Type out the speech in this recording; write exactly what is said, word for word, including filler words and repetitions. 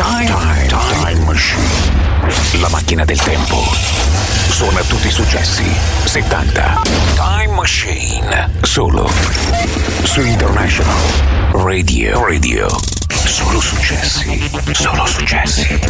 Time, time, time Machine. La macchina del tempo. Suona tutti i successi settanta. Time Machine. Solo su International Radio. Radio. Solo successi. Solo successi.